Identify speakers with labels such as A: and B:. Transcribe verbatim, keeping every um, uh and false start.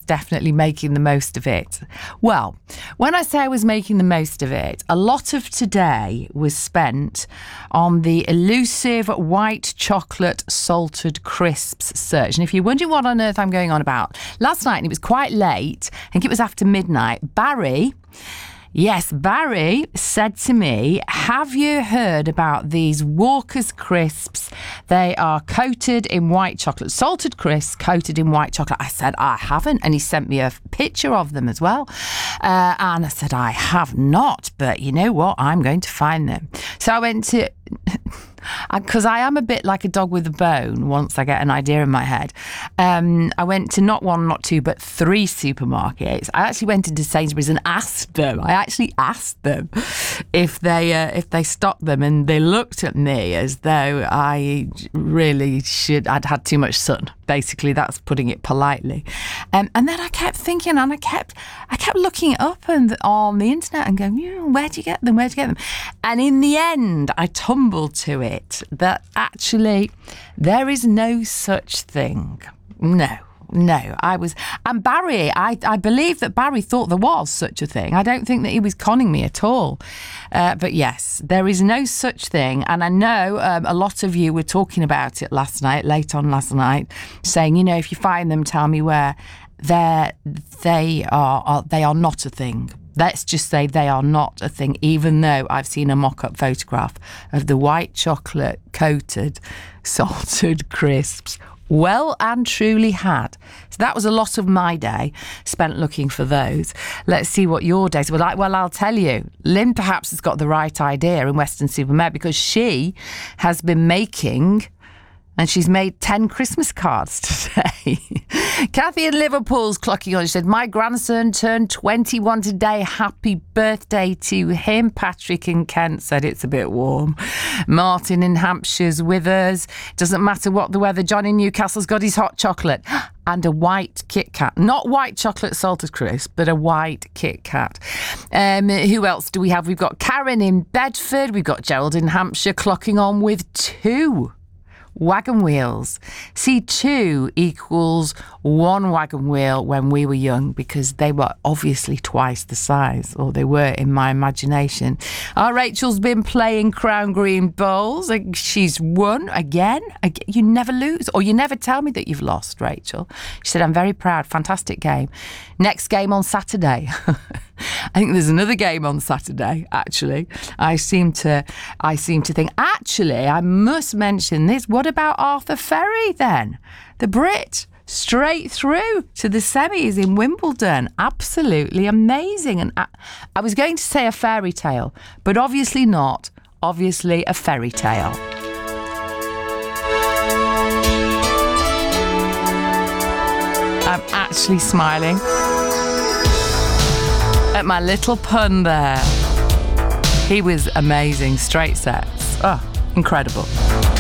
A: definitely making the most of it. Well, when I say I was making the most of it, a lot of today was spent on the elusive white chocolate salted crisps search. And if you're wondering what on earth I'm going on about, last night, and it was quite late, I think it was after midnight, Barry... Yes, Barry said to me, have you heard about these Walker's crisps? They are coated in white chocolate, salted crisps coated in white chocolate. I said, I haven't. And he sent me a picture of them as well. Uh, and I said, I have not. But you know what? I'm going to find them. So I went to... Because I am a bit like a dog with a bone once I get an idea in my head. Um, I went to not one, not two, but three supermarkets. I actually went into Sainsbury's and asked them. I actually asked them if they uh, if they stocked them, and they looked at me as though I really should. I'd had too much sun. Basically, that's putting it politely. Um, and then I kept thinking, and I kept I kept looking it up and on the internet and going, yeah, where do you get them? Where do you get them? And in the end, I tumbled to it that actually there is no such thing. No, no. I was, and Barry, I, I believe that Barry thought there was such a thing. I don't think that he was conning me at all. Uh, but yes, there is no such thing. And I know um, a lot of you were talking about it last night, late on last night, saying, you know, if you find them, tell me where. They're, they are, are they are not a thing. Let's just say they are not a thing, even though I've seen a mock-up photograph of the white chocolate coated salted crisps. Well and truly had. So that was a lot of my day spent looking for those. Let's see what your days were like. Well, I'll tell you, Lynn perhaps has got the right idea in Weston-super-Mare, because she has been making... And she's made ten Christmas cards today. Kathy in Liverpool's clocking on. She said, my grandson turned twenty-one today. Happy birthday to him. Patrick in Kent said it's a bit warm. Martin in Hampshire's with us. Doesn't matter what the weather. John in Newcastle's got his hot chocolate. And a white Kit Kat. Not white chocolate salted crisp, but a white Kit Kat. Um, who else do we have? We've got Karen in Bedford. We've got Gerald in Hampshire clocking on with two wagon wheels. See, two equals one wagon wheel when we were young, because they were obviously twice the size, or they were in my imagination. Our Rachel's been playing Crown Green Bowls. She's won again. You never lose, or you never tell me that you've lost, Rachel. She said, I'm very proud. Fantastic game. Next game on Saturday. I think there's another game on Saturday, actually. I seem to I seem to think, actually, I must mention this. What about Arthur Ferry then? The Brit, straight through to the semis in Wimbledon. Absolutely amazing. And I, I was going to say a fairy tale, but obviously not. Obviously a fairy tale. I'm actually smiling at my little pun there. He was amazing. Straight sets. Oh, incredible.